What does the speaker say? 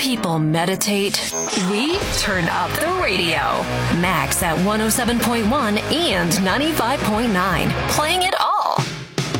people meditate, we turn up the radio. Max at 107.1 and 95.9, playing it all